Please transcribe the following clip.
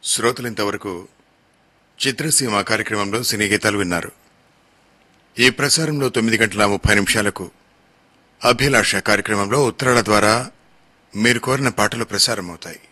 శ్రోతలింతవరకు చిత్రసీమ కార్యక్రమంలో సినీ గీతాలు విన్నారు. ఈ ప్రసారంలో 9:30 అభిలాష కార్యక్రమంలో ఉత్తరాల ద్వారా మీరు కోరిన పాటలు ప్రసారమవుతాయి.